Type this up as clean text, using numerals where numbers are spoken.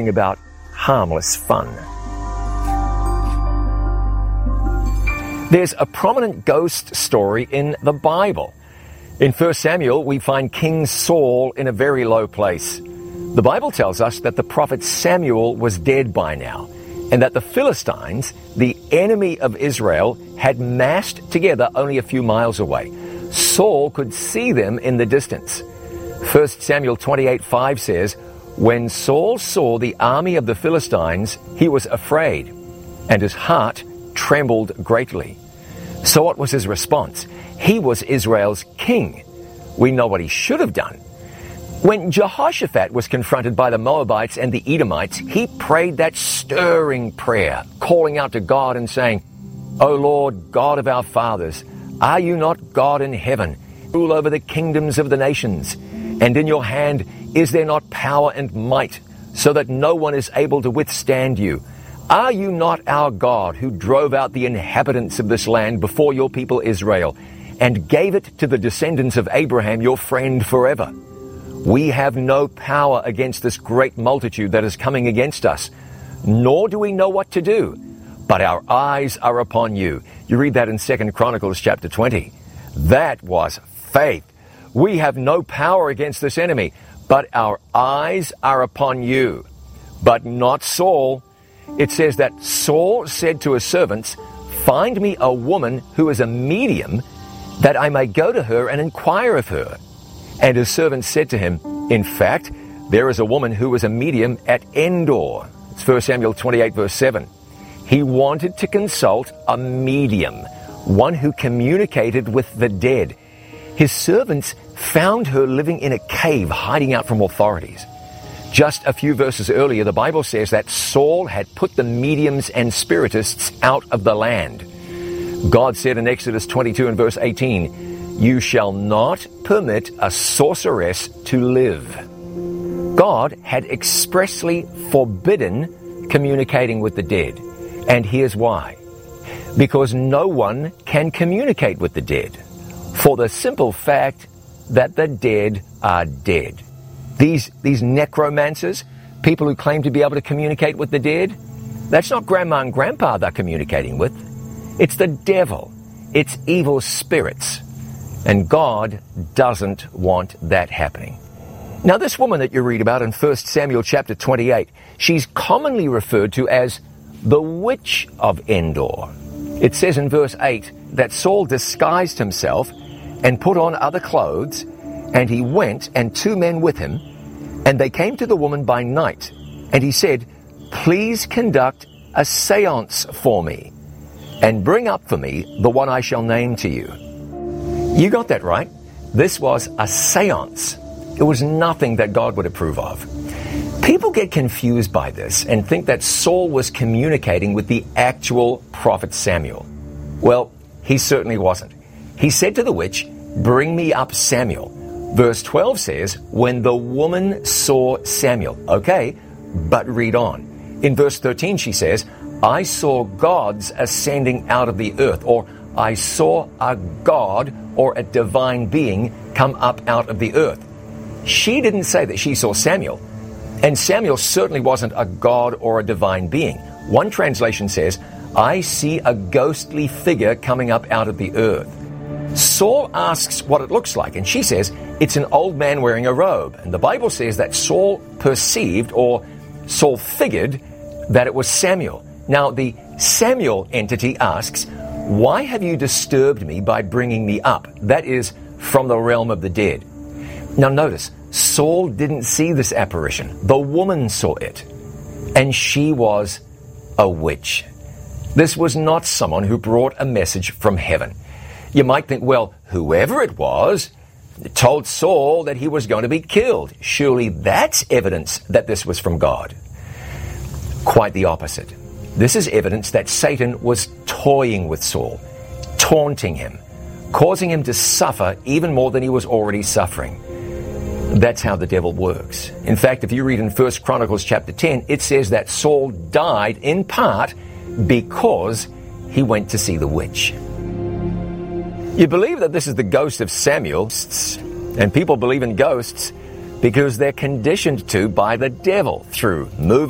about harmless fun. There's a prominent ghost story in the Bible. In 1 Samuel, we find King Saul in a very low place. The Bible tells us that the prophet Samuel was dead by now, and that the Philistines, the enemy of Israel, had massed together only a few miles away. Saul could see them in the distance. 1 Samuel 28:5 says, "When Saul saw the army of the Philistines, he was afraid, and his heart trembled greatly." So what was his response? He was Israel's king. We know what he should have done. When Jehoshaphat was confronted by the Moabites and the Edomites, he prayed that stirring prayer, calling out to God and saying, "O Lord, God of our fathers, are you not God in heaven? Rule over the kingdoms of the nations. And in your hand is there not power and might, so that no one is able to withstand you? Are you not our God who drove out the inhabitants of this land before your people Israel, and gave it to the descendants of Abraham, your friend, forever? We have no power against this great multitude that is coming against us, nor do we know what to do, but our eyes are upon you." You read that in 2 Chronicles chapter 20. That was faith. We have no power against this enemy, but our eyes are upon you. But not Saul. It says that Saul said to his servants, "Find me a woman who is a medium, that I may go to her and inquire of her." And his servants said to him, "In fact, there is a woman who is a medium at Endor." It's 1 Samuel 28 verse 7. He wanted to consult a medium, one who communicated with the dead. His servants found her living in a cave, hiding out from authorities. Just a few verses earlier, the Bible says that Saul had put the mediums and spiritists out of the land. God said in Exodus 22 and verse 18, "You shall not permit a sorceress to live." God had expressly forbidden communicating with the dead. And here's why. Because no one can communicate with the dead, for the simple fact that the dead are dead. These necromancers, people who claim to be able to communicate with the dead, that's not grandma and grandpa they're communicating with. It's the devil. It's evil spirits. And God doesn't want that happening. Now, this woman that you read about in 1 Samuel chapter 28, she's commonly referred to as the witch of Endor. It says in verse 8 that Saul disguised himself and put on other clothes, and he went, and 2 men with him, and they came to the woman by night, and he said, "Please conduct a seance for me, and bring up for me the one I shall name to you." You got that right. This was a seance. It was nothing that God would approve of. People get confused by this and think that Saul was communicating with the actual prophet Samuel. Well, he certainly wasn't. He said to the witch, "Bring me up Samuel." Verse 12 says, "When the woman saw Samuel." Okay, but read on. In verse 13 she says, "I saw gods ascending out of the earth," or "I saw a god or a divine being come up out of the earth." She didn't say that she saw Samuel. And Samuel certainly wasn't a god or a divine being. One translation says, "I see a ghostly figure coming up out of the earth." Saul asks what it looks like, and she says, "It's an old man wearing a robe." And the Bible says that Saul perceived, or Saul figured, that it was Samuel. Now, the Samuel entity asks, "Why have you disturbed me by bringing me up?" That is, from the realm of the dead. Now notice, Saul didn't see this apparition. The woman saw it. And she was a witch. This was not someone who brought a message from heaven. You might think, well, whoever it was told Saul that he was going to be killed. Surely that's evidence that this was from God. Quite the opposite. This is evidence that Satan was toying with Saul, taunting him, causing him to suffer even more than he was already suffering. That's how the devil works. In fact, if you read in 1 Chronicles chapter 10, it says that Saul died in part because he went to see the witch. You believe that this is the ghost of Samuel, and people believe in ghosts because they're conditioned to by the devil through movies,